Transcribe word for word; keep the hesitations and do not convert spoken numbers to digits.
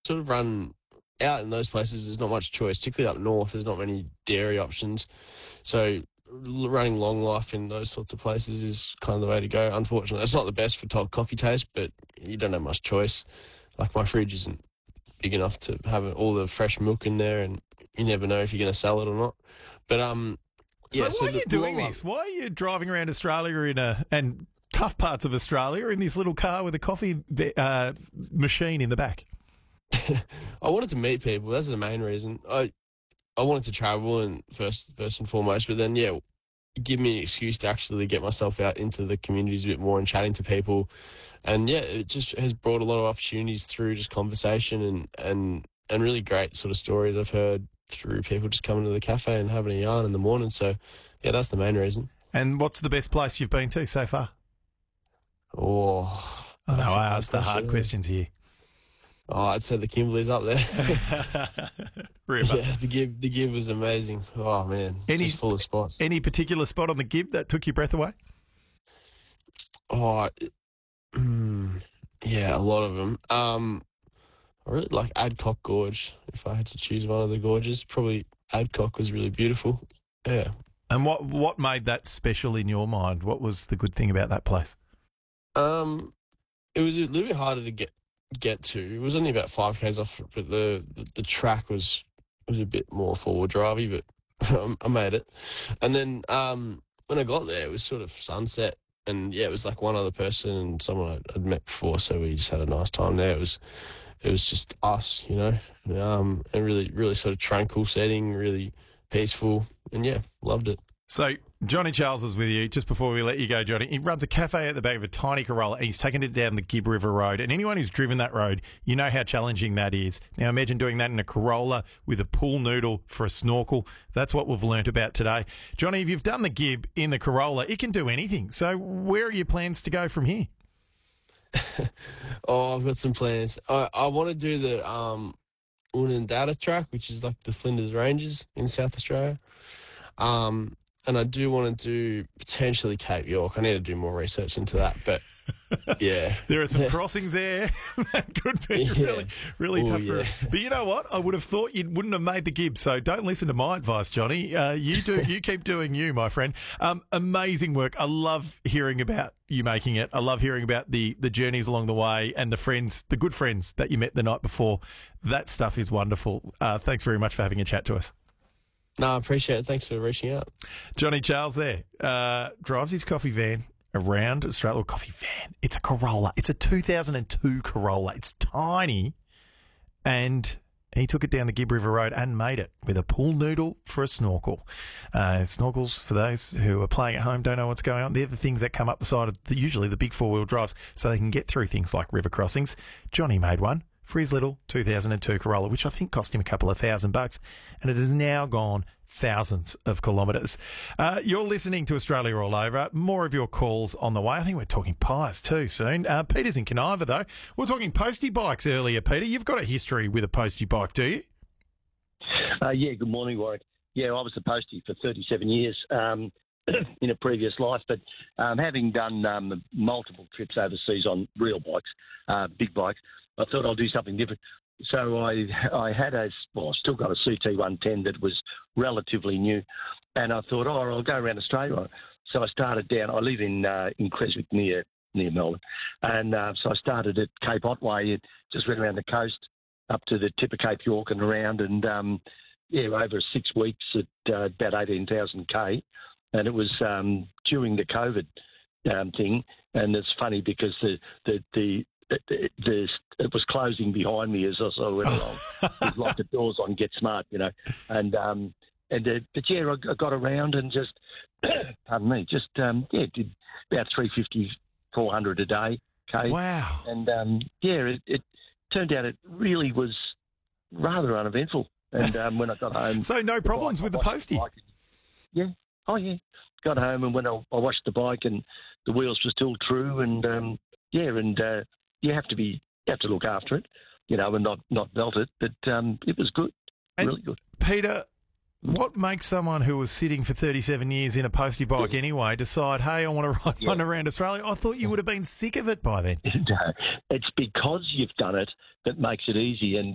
sort of run out in those places. There's not much choice, particularly up north. There's not many dairy options. So running long life in those sorts of places is kind of the way to go. Unfortunately, it's not the best for top coffee taste, but you don't have much choice. Like my fridge isn't big enough to have all the fresh milk in there, and you never know if you're going to sell it or not. But um, so yeah. why So are you doing this? Why are you driving around Australia in a and tough parts of Australia in this little car with a coffee uh, machine in the back? I wanted to meet people. That's the main reason. I I wanted to travel, and first first and foremost, but then yeah, give me an excuse to actually get myself out into the communities a bit more and chatting to people. And yeah, it just has brought a lot of opportunities through just conversation and and and really great sort of stories I've heard through people just coming to the cafe and having a yarn in the morning. So yeah, that's the main reason. And what's the best place you've been to so far? Oh, I know I asked the hard questions here. Oh, I'd say the Kimberley's up there. River. Yeah, the Gib, the Gib was amazing. Oh man, any, just full of spots. Any particular spot on the Gib that took your breath away? Oh, mm, yeah, a lot of them. Um, I really like Adcock Gorge. If I had to choose one of the gorges, probably Adcock was really beautiful. Yeah. And what what made that special in your mind? What was the good thing about that place? Um, it was a little bit harder to get get to. It was only about five k's off, but the, the, the track was was a bit more four-wheel drivey, but I made it. And then um, when I got there, it was sort of sunset, and yeah, it was like one other person and someone I'd, I'd met before, so we just had a nice time there. It was it was just us, you know, um, and really really sort of tranquil setting, really peaceful, and yeah, loved it. So Johnny Charles is with you. Just before we let you go, Johnny, he runs a cafe at the back of a tiny Corolla, and he's taken it down the Gib River Road. And anyone who's driven that road, you know how challenging that is. Now imagine doing that in a Corolla with a pool noodle for a snorkel. That's what we've learnt about today. Johnny, if you've done the Gib in the Corolla, it can do anything. So where are your plans to go from here? Oh, I've got some plans. I, I want to do the um, Unandata track, which is like the Flinders Ranges in South Australia. Um... And I do want to do potentially Cape York. I need to do more research into that, but yeah. There are some crossings there. That could be yeah. really, really Ooh, tough. Yeah. For, but you know what? I would have thought you wouldn't have made the Gib, so don't listen to my advice, Johnny. Uh, you do. You keep doing you, my friend. Um, amazing work. I love hearing about you making it. I love hearing about the, the journeys along the way and the friends, the good friends that you met the night before. That stuff is wonderful. Uh, thanks very much for having a chat to us. No, I appreciate it. Thanks for reaching out. Johnny Charles there uh, drives his coffee van around Australia. Coffee van. It's a Corolla. It's a two thousand two Corolla. It's tiny. And he took it down the Gib River Road and made it with a pool noodle for a snorkel. Uh, snorkels, for those who are playing at home, don't know what's going on. They're the things that come up the side of the, usually the big four-wheel drives so they can get through things like river crossings. Johnny made one for his little two thousand two Corolla, which I think cost him a couple of thousand bucks, and it has now gone thousands of kilometres. Uh, you're listening to Australia All Over. More of your calls on the way. I think we're talking pies too soon. Uh, Peter's in Kaniva, though. We're talking postie bikes earlier, Peter. You've got a history with a postie bike, do you? Uh, yeah, good morning, Warwick. Yeah, I was a postie for thirty-seven years um, in a previous life, but um, having done um, multiple trips overseas on real bikes, uh, big bikes, I thought I'll do something different. So I I had a, well, I still got a C T one ten that was relatively new, and I thought, oh, I'll go around Australia. So I started down, I live in uh, in Creswick near near Melbourne, and uh, so I started at Cape Otway, it just went around the coast up to the tip of Cape York and around, and um, yeah, over six weeks at uh, about eighteen thousand K, and it was um, during the COVID um, thing, and it's funny because the the, the It, it, it was closing behind me as I sort of went along. It like the doors on Get Smart, you know. And um, and uh, but yeah, I, I got around and just, pardon me, just um, yeah, did about three fifty, four hundred a day. Okay. Wow. And um, yeah, it, it turned out it really was rather uneventful. And um, when I got home, so no problems the bike, with the postie. The yeah. Oh yeah. Got home and when I, I washed the bike and the wheels were still true and um, yeah and. Uh, You have to be, you have to look after it, you know, and not, not melt it. But um, it was good, and really good. Peter, what makes someone who was sitting for thirty-seven years in a postie bike anyway decide, hey, I want to ride yeah. one around Australia? I thought you would have been sick of it by then. It's because you've done it that makes it easy. And